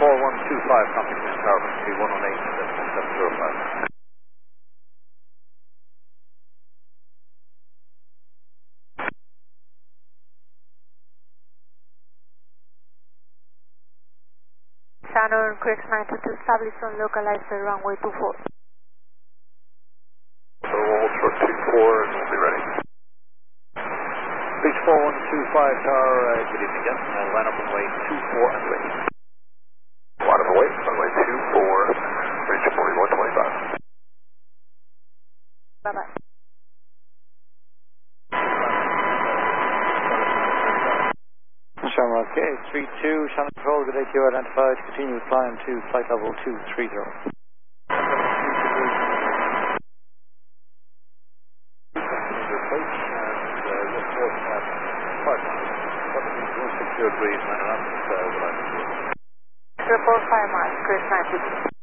4125, copy from tower frequency 118.705. Channel QX922, establish on localizer runway 24. So we'll hold short 24 and we'll be ready. Beach 4125 tower, good evening again. Line up runway 24 and wait. Line up and wait, runway 24, reach 4125. Bye-bye. Shamrock 832, channel control, good AQ identified, continue climb to flight level 230. Report 5 miles, QX922.